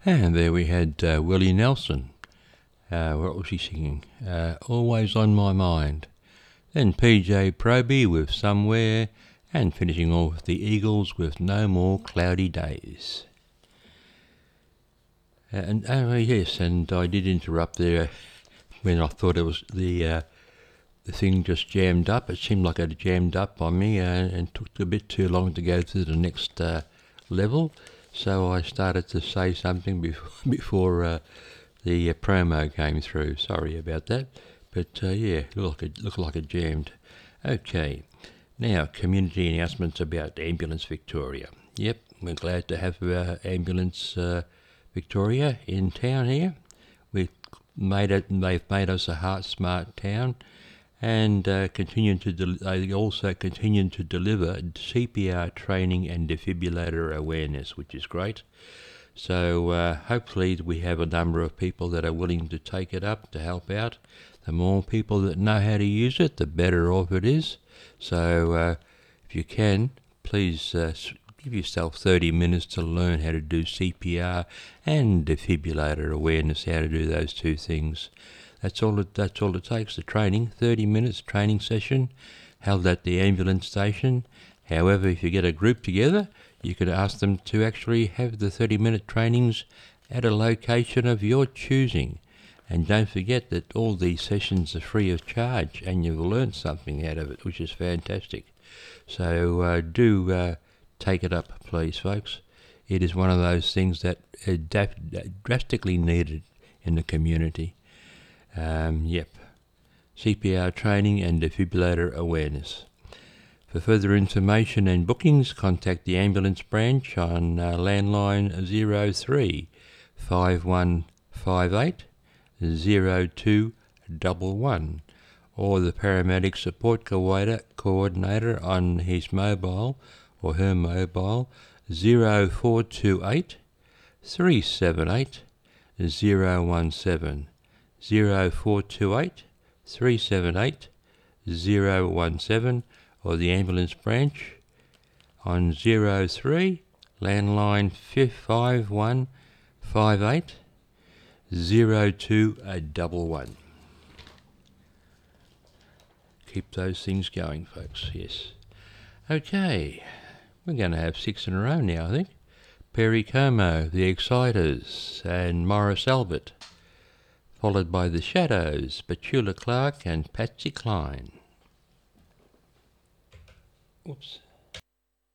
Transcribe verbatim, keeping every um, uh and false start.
And there we had uh, Willie Nelson. Uh, what was he singing? Uh, Always on My Mind. Then P J Proby with Somewhere, and finishing off with the Eagles with No More Cloudy Days. Uh, and oh yes, and I did interrupt there when I thought it was the uh, the thing just jammed up. It seemed like it jammed up on me uh, and took a bit too long to go to the next uh, level. So I started to say something before, before uh, the uh, promo came through. Sorry about that. But uh, yeah, look, it looked like it jammed. Okay, now community announcements about Ambulance Victoria. Yep, we're glad to have uh, Ambulance uh, Victoria in town here. We've made it. They've made us a heart smart town, and uh, continue to del- they also continue to deliver C P R training and defibrillator awareness, which is great. So uh, hopefully we have a number of people that are willing to take it up to help out. The more people that know how to use it, the better off it is. So uh, if you can, please uh, give yourself thirty minutes to learn how to do C P R and defibrillator awareness, how to do those two things. That's all it, that's all it takes, the training, thirty minutes training session held at the ambulance station. However, if you get a group together, you could ask them to actually have the thirty minute trainings at a location of your choosing. And don't forget that all these sessions are free of charge, and you've learned something out of it, which is fantastic. So uh, do uh, take it up, please, folks. It is one of those things that are daf- drastically needed in the community. Um, yep. C P R training and defibrillator awareness. For further information and bookings, contact the ambulance branch on uh, landline zero three five one five eight zero two one one, or the paramedic support coordinator, coordinator on his mobile or her mobile zero four two eight three seven eight zero one seven, zero four two eight three seven eight zero one seven, or the ambulance branch on zero three landline five one five eight zero two one one. Keep those things going, folks, yes. Okay, we're going to have six in a row now, I think. Perry Como, The Exciters, and Morris Albert, followed by The Shadows, Petula Clark and Patsy Cline. Oops.